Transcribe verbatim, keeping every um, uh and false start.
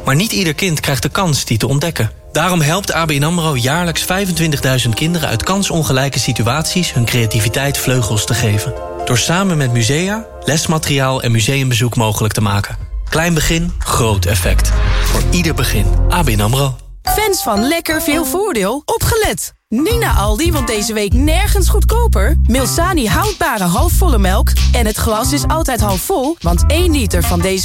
Maar niet ieder kind krijgt de kans die te ontdekken. Daarom helpt A B N AMRO jaarlijks vijfentwintigduizend kinderen uit kansongelijke situaties hun creativiteit vleugels te geven. Door samen met musea, lesmateriaal en museumbezoek mogelijk te maken. Klein begin, groot effect. Voor ieder begin. A B N AMRO. Fans van lekker veel voordeel, opgelet! Nu naar Aldi, want deze week nergens goedkoper. Milsani houdbare halfvolle melk. En het glas is altijd half vol, want één liter van deze